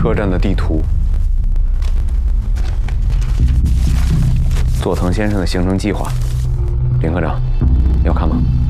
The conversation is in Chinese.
车站的地图，佐藤先生的行程计划，林科长，要看吗？